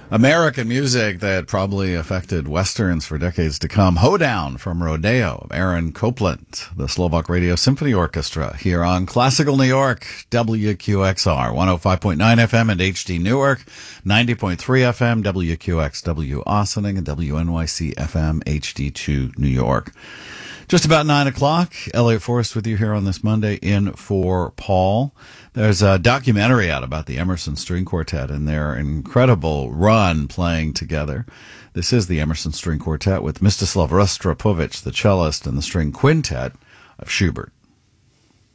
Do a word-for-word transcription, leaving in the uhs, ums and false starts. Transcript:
American music that probably affected Westerns for decades to come. Hoedown from Rodeo, Aaron Copland, the Slovak Radio Symphony Orchestra, here on Classical New York, W Q X R, one oh five point nine F M and H D Newark, ninety point three F M, W Q X W Ossining, and W N Y C F M, H D two New York. Just about nine o'clock, Elliot Forrest with you here on this Monday in for Paul. There's a documentary out about the Emerson String Quartet and their incredible run playing together. This is the Emerson String Quartet with Mstislav Rostropovich, the cellist, and the string quintet of Schubert.